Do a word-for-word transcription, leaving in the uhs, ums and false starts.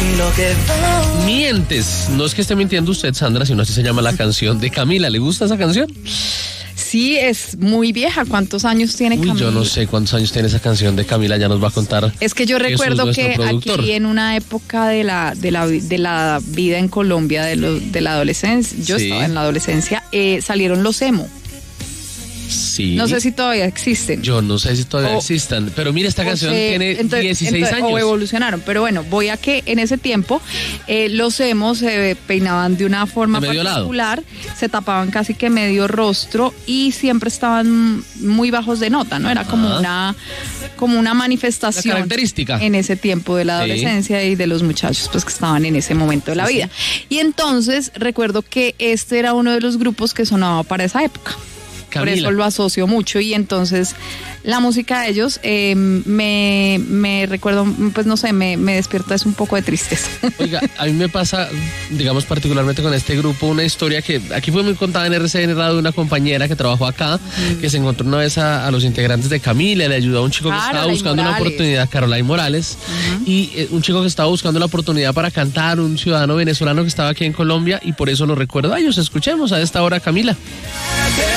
Mientes. No es que esté mintiendo usted, Sandra, sino así se llama la canción de Camila. ¿Le gusta esa canción? Sí, es muy vieja. ¿Cuántos años tiene Camila? Uy, yo no sé cuántos años tiene esa canción de Camila, ya nos va a contar. Es que yo recuerdo que productor. Aquí en una época de la de la, de la vida en Colombia, de, lo, de la adolescencia, yo sí. estaba en la adolescencia, eh, salieron los emo. Sí. No sé si todavía existen. Yo no sé si todavía o, existan, pero mira, esta canción se, tiene entonces, dieciséis entonces, años. O evolucionaron, pero bueno, voy a que en ese tiempo eh, los emos se peinaban de una forma de particular, lado. Se tapaban casi que medio rostro y siempre estaban muy bajos de nota, ¿no? Era como Ajá. una como una manifestación característica en ese tiempo de la adolescencia sí. y de los muchachos pues que estaban en ese momento de la sí, vida. Sí. Y entonces recuerdo que este era uno de los grupos que sonaba para esa época. Camila. Por eso lo asocio mucho y entonces la música de ellos eh, me, me recuerdo, pues no sé, me, me despierta es un poco de tristeza. Oiga, a mí me pasa, digamos particularmente con este grupo, una historia que aquí fue muy contada en R C N Radio de una compañera que trabajó acá, uh-huh. que se encontró una vez a, a los integrantes de Camila, le ayudó a un chico que Caroline estaba buscando Morales. una oportunidad, Caroline Morales, uh-huh. y eh, un chico que estaba buscando la oportunidad para cantar, un ciudadano venezolano que estaba aquí en Colombia y por eso lo recuerdo a ellos. Escuchemos a esta hora Camila.